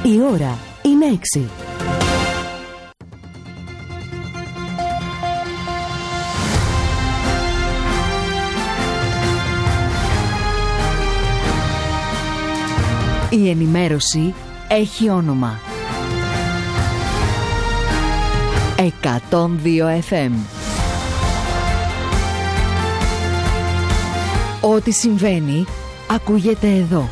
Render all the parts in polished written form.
Η ώρα είναι 6. Η ενημέρωση έχει όνομα. 102 FM. Ό,τι συμβαίνει, ακούγεται εδώ.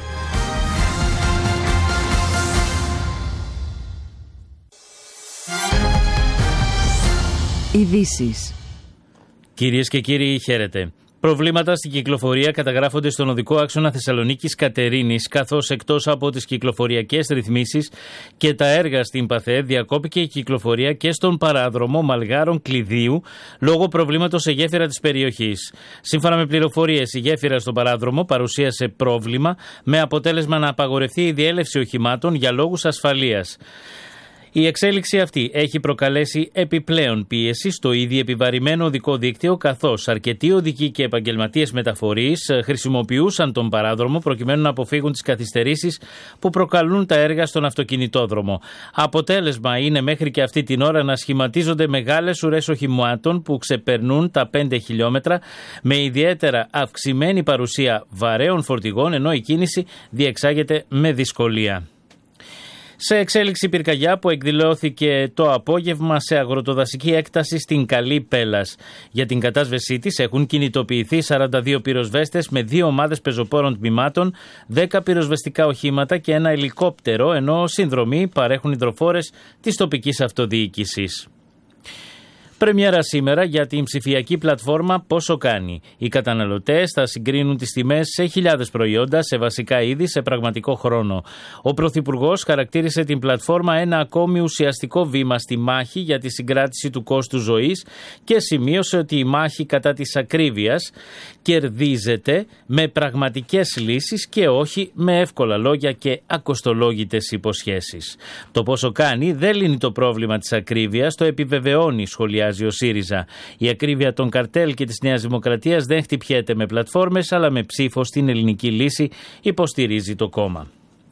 Ειδήσεις. Κυρίες και κύριοι, χαίρετε. Προβλήματα στην κυκλοφορία καταγράφονται στον οδικό άξονα Θεσσαλονίκης Κατερίνης, καθώς εκτός από τις κυκλοφοριακές ρυθμίσεις και τα έργα στην ΠΑΘΕ, διακόπηκε η κυκλοφορία και στον παράδρομο Μαλγάρων Κλειδίου λόγω προβλήματος σε γέφυρα της περιοχής. Σύμφωνα με πληροφορίες, η γέφυρα στον παράδρομο παρουσίασε πρόβλημα, με αποτέλεσμα να απαγορευτεί η διέλευση οχημάτων για λόγους ασφαλείας. Η εξέλιξη αυτή έχει προκαλέσει επιπλέον πίεση στο ήδη επιβαρημένο οδικό δίκτυο, καθώς αρκετοί οδικοί και επαγγελματίες μεταφορείς χρησιμοποιούσαν τον παράδρομο προκειμένου να αποφύγουν τις καθυστερήσεις που προκαλούν τα έργα στον αυτοκινητόδρομο. Αποτέλεσμα είναι μέχρι και αυτή την ώρα να σχηματίζονται μεγάλες ουρές οχημάτων που ξεπερνούν τα 5 χιλιόμετρα, με ιδιαίτερα αυξημένη παρουσία βαρέων φορτηγών, ενώ η κίνηση διεξάγεται με δυσκολία. Σε εξέλιξη πυρκαγιά που εκδηλώθηκε το απόγευμα σε αγροτοδασική έκταση στην Καλή Πέλας. Για την κατάσβεσή της έχουν κινητοποιηθεί 42 πυροσβέστες με 2 ομάδες πεζοπόρων τμήματων, 10 πυροσβεστικά οχήματα και ένα ελικόπτερο, ενώ συνδρομή παρέχουν υδροφόρες της τοπικής αυτοδιοίκησης. Πρεμιέρα σήμερα για την ψηφιακή πλατφόρμα Πόσο Κάνει. Οι καταναλωτές θα συγκρίνουν τις τιμές σε χιλιάδες προϊόντα σε βασικά είδη σε πραγματικό χρόνο. Ο Πρωθυπουργός χαρακτήρισε την πλατφόρμα ένα ακόμη ουσιαστικό βήμα στη μάχη για τη συγκράτηση του κόστους ζωής και σημείωσε ότι η μάχη κατά της ακρίβειας κερδίζεται με πραγματικές λύσεις και όχι με εύκολα λόγια και ακοστολόγητες υποσχέσεις. Το Πόσο Κάνει δεν λύνει το πρόβλημα της ακρίβειας, το επιβεβαιώνει, σχολιάζει ο ΣΥΡΙΖΑ. Η ακρίβεια των καρτέλ και της Νέας Δημοκρατίας δεν χτυπιέται με πλατφόρμες, αλλά με ψήφο στην ελληνική λύση, υποστηρίζει το κόμμα.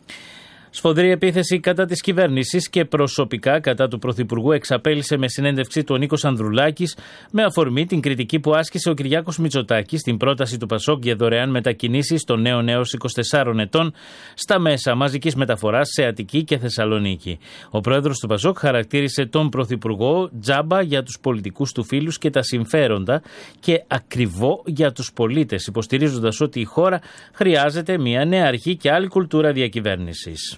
Σφοδρή επίθεση κατά της κυβέρνησης και προσωπικά κατά του Πρωθυπουργού εξαπέλυσε με συνέντευξη του Νίκος Ανδρουλάκης, με αφορμή την κριτική που άσκησε ο Κυριάκος Μητσοτάκης στην πρόταση του ΠΑΣΟΚ για δωρεάν μετακινήσεις των νέων έως 24 ετών στα μέσα μαζικής μεταφοράς σε Αττική και Θεσσαλονίκη. Ο πρόεδρος του ΠΑΣΟΚ χαρακτήρισε τον Πρωθυπουργό τζάμπα για τους πολιτικούς του φίλους και τα συμφέροντα και ακριβό για τους πολίτες, υποστηρίζοντας ότι η χώρα χρειάζεται μια νέα αρχή και άλλη κουλτούρα διακυβέρνησης.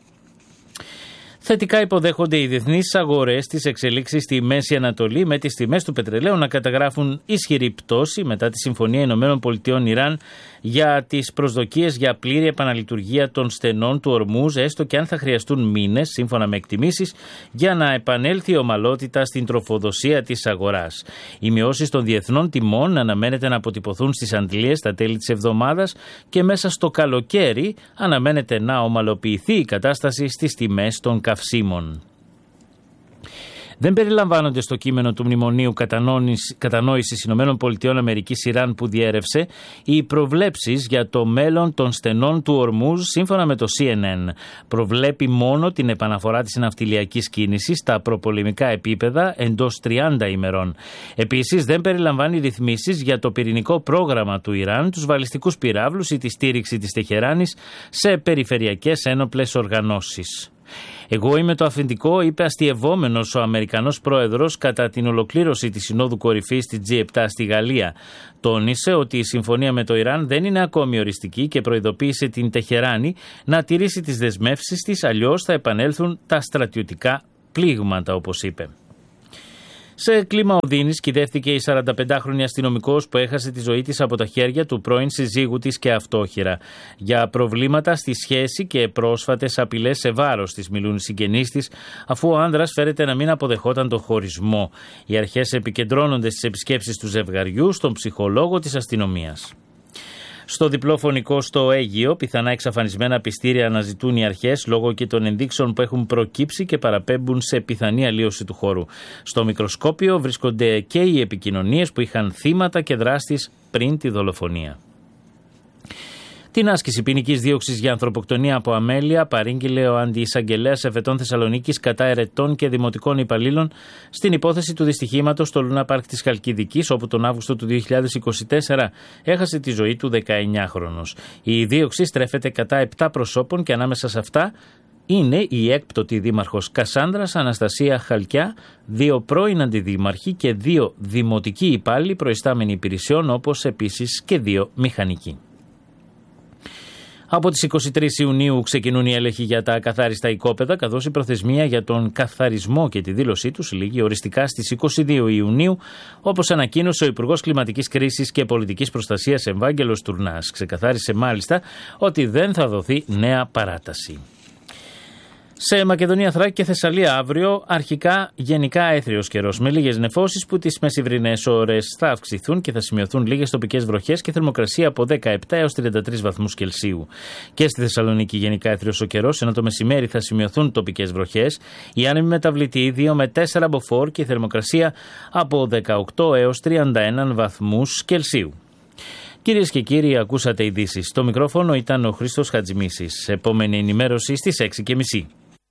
Θετικά υποδέχονται οι διεθνείς αγορές τις εξελίξεις στη Μέση Ανατολή, με τις τιμές του πετρελαίου να καταγράφουν ισχυρή πτώση μετά τη Συμφωνία ΗΠΑ-Ιράν για τις προσδοκίες για πλήρη επαναλειτουργία των στενών του Ορμούζ, έστω και αν θα χρειαστούν μήνες, σύμφωνα με εκτιμήσεις, για να επανέλθει η ομαλότητα στην τροφοδοσία της αγοράς. Οι μειώσεις των διεθνών τιμών αναμένεται να αποτυπωθούν στις Αντλίες στα τέλη της εβδομάδας και μέσα στο καλοκαίρι αναμένεται να ομαλοποιηθεί η κατάσταση στις τιμές των καυσίμων. Δεν περιλαμβάνονται στο κείμενο του Μνημονίου Κατανόησης ΗΠΑ-Ιράν που διέρευσε οι προβλέψεις για το μέλλον των στενών του Ορμούζ. Σύμφωνα με το CNN, προβλέπει μόνο την επαναφορά της ναυτιλιακής κίνησης στα προπολεμικά επίπεδα εντός 30 ημερών. Επίσης, δεν περιλαμβάνει ρυθμίσεις για το πυρηνικό πρόγραμμα του Ιράν, τους βαλιστικούς πυράβλους ή τη στήριξη της Τεχεράνης σε περιφερειακές ένοπλες οργανώσεις. «Εγώ είμαι το αφεντικό», είπε αστιευόμενος ο Αμερικανός πρόεδρος κατά την ολοκλήρωση της Συνόδου Κορυφής της G7 στη Γαλλία. Τόνισε ότι η συμφωνία με το Ιράν δεν είναι ακόμη οριστική και προειδοποίησε την Τεχεράνη να τηρήσει τις δεσμεύσεις της, αλλιώς θα επανέλθουν τα στρατιωτικά πλήγματα, όπως είπε. Σε κλίμα οδύνης κυδεύτηκε η 45χρονη αστυνομικός που έχασε τη ζωή της από τα χέρια του πρώην συζύγου της και αυτόχειρα. Για προβλήματα στη σχέση και πρόσφατες απειλές σε βάρος της μιλούν οι συγγενείς της, αφού ο άνδρας φέρεται να μην αποδεχόταν τον χωρισμό. Οι αρχές επικεντρώνονται στις επισκέψεις του ζευγαριού στον ψυχολόγο της αστυνομίας. Στο διπλό φωνικό στο Αίγυο, πιθανά εξαφανισμένα πιστήρια αναζητούν οι αρχές λόγω και των ενδείξεων που έχουν προκύψει και παραπέμπουν σε πιθανή αλλίωση του χώρου. Στο μικροσκόπιο βρίσκονται και οι επικοινωνίες που είχαν θύματα και δράστης πριν τη δολοφονία. Την άσκηση ποινικής δίωξης για ανθρωποκτονία από αμέλεια παρήγγειλε ο αντιεισαγγελέας εφετών Θεσσαλονίκης κατά ερετών και δημοτικών υπαλλήλων στην υπόθεση του δυστυχήματος στο Λούνα Πάρκ της Χαλκιδικής, όπου τον Αύγουστο του 2024 έχασε τη ζωή του 19χρονος. Η δίωξη στρέφεται κατά 7 προσώπων και ανάμεσα σε αυτά είναι η έκπτωτη δήμαρχος Κασάνδρας Αναστασία Χαλκιά, 2 πρώην αντιδήμαρχοι και 2 δημοτικοί υπάλληλοι προϊστάμενοι υπηρεσιών, όπως επίσης και 2 μηχανικοί. Από τις 23 Ιουνίου ξεκινούν οι έλεγχοι για τα ακαθάριστα οικόπεδα, καθώς η προθεσμία για τον καθαρισμό και τη δήλωσή τους λήγει οριστικά στις 22 Ιουνίου, όπως ανακοίνωσε ο Υπουργός Κλιματικής Κρίσης και Πολιτικής Προστασίας Ευάγγελος Τουρνάς. Ξεκαθάρισε μάλιστα ότι δεν θα δοθεί νέα παράταση. Σε Μακεδονία, Θράκη και Θεσσαλία αύριο αρχικά γενικά έθριος καιρός με λίγες νεφώσεις που τις μεσημβρινές ώρες θα αυξηθούν και θα σημειωθούν λίγες τοπικές βροχές και θερμοκρασία από 17 έως 33 βαθμούς Κελσίου. Και στη Θεσσαλονίκη γενικά έθριος ο καιρός, ενώ το μεσημέρι θα σημειωθούν τοπικές βροχές, η άνεμη μεταβλητή 2 με 4 μποφόρ και η θερμοκρασία από 18 έως 31 βαθμούς Κελσίου. Κυρίες και κύριοι, ακούσατε ειδήσεις. Στο μικρόφωνο ήταν ο Χρήστος Χατζημίσης. Επόμενη ενημέρωση στις 6:30.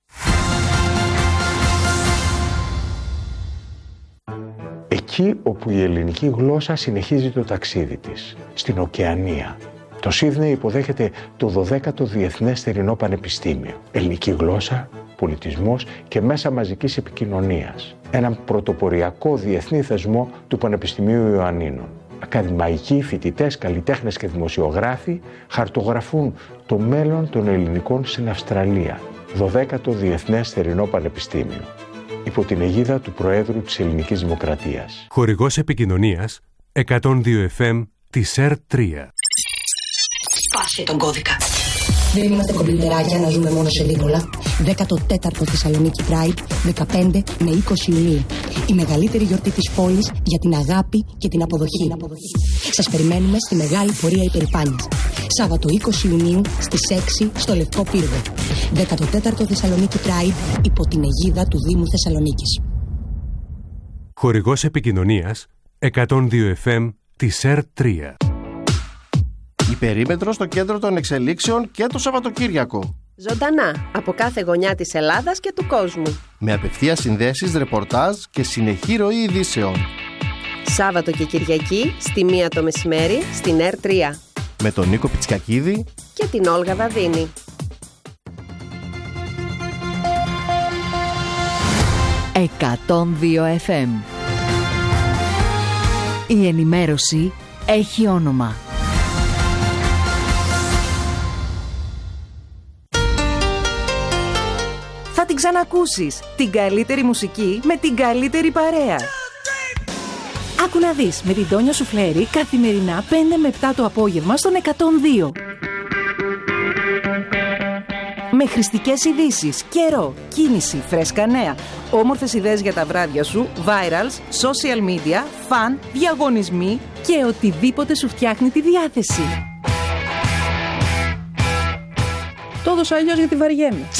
Εκεί όπου η ελληνική γλώσσα συνεχίζει το ταξίδι της, στην Οκεανία. Το Σίδνεϊ υποδέχεται το 12ο Διεθνές Θερινό Πανεπιστήμιο. Ελληνική γλώσσα, πολιτισμός και μέσα μαζικής επικοινωνίας. Έναν πρωτοποριακό διεθνή θεσμό του Πανεπιστημίου Ιωαννίνων. Ακαδημαϊκοί, φοιτητές, καλλιτέχνες και δημοσιογράφοι χαρτογραφούν το μέλλον των ελληνικών στην Αυστραλία. 12ο Διεθνές Θερινό Πανεπιστήμιο. Υπό την αιγίδα του Προέδρου της Ελληνικής Δημοκρατίας. Χορηγός επικοινωνίας 102 FM της ΕΡΤ3. Σπάσε τον κώδικα. Δεν είμαστε κομπιουτεράκια να ζούμε μόνο σε δίπολα. 14ο Θεσσαλονίκη Pride, 15 με 20 Ιουνίου. Η μεγαλύτερη γιορτή της πόλης για την αγάπη και την αποδοχή. Σας περιμένουμε στη μεγάλη πορεία υπερηφάνειας. Σάββατο 20 Ιουνίου στις 6 στο Λευκό Πύργο. 14ο Θεσσαλονίκη Pride υπό την αιγίδα του Δήμου Θεσσαλονίκης. Χορηγός επικοινωνίας 102 FM της ΕΡΤ3. Η περίμετρο στο κέντρο των εξελίξεων και το Σαββατοκύριακο. Ζωντανά από κάθε γωνιά της Ελλάδας και του κόσμου. Με απευθείας συνδέσεις, ρεπορτάζ και συνεχή ροή ειδήσεων. Σάββατο και Κυριακή στη 1 το μεσημέρι στην ΕΡΤ3. Με τον Νίκο Πιτσιακίδη και την Όλγα Δαδίνη. 102 FM. Η ενημέρωση έχει όνομα. Θα την ξανακούσεις. Την καλύτερη μουσική με την καλύτερη παρέα. Άκου να δεις με την Τόνια Σουφλέρη καθημερινά 5 με 7 το απόγευμα στον 102. Με χρηστικές ειδήσεις, καιρό, κίνηση, φρέσκα νέα, όμορφες ιδέες για τα βράδια σου, virals, social media, φαν, διαγωνισμοί και οτιδήποτε σου φτιάχνει τη διάθεση. Το έδωσα αλλιώς γιατί βαριέμαι.